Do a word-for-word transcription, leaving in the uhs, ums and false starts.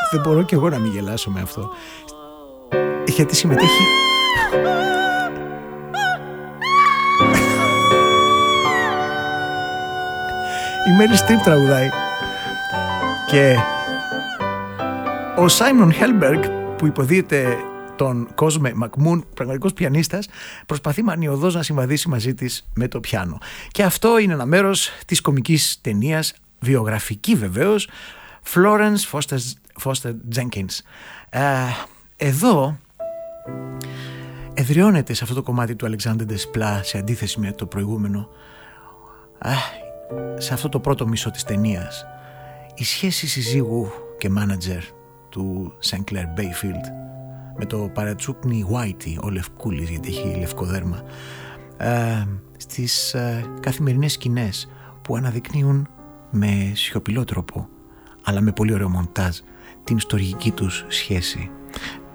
Δεν μπορώ κι εγώ να μην γελάσω με αυτό, γιατί συμμετέχει. Η Μέριλ Στριπ τραγουδάει. Και ο Σάιμον Χέλμπεργκ, που υποδίεται τον Κόσμε Μακμούν, πραγματικός πιανίστας, προσπαθεί μανιωδώς να συμβαδίσει μαζί της με το πιάνο. Και αυτό είναι ένα μέρος της κομικής ταινίας, βιογραφική βεβαίως, Florence Foster, Foster Jenkins. Ε, εδώ εδραιώνεται σε αυτό το κομμάτι του Alexander Desplat, σε αντίθεση με το προηγούμενο, ε, σε αυτό το πρώτο μισό της ταινίας, η σχέση συζύγου και μάνατζερ του Sinclair Bayfield με το παρατσούκνι Whitey, ο Λευκούλης, γιατί έχει λευκό δέρμα, ε, στις ε, καθημερινές σκηνές που αναδεικνύουν με σιωπηλό τρόπο, αλλά με πολύ ωραίο μοντάζ, την ιστορική τους σχέση.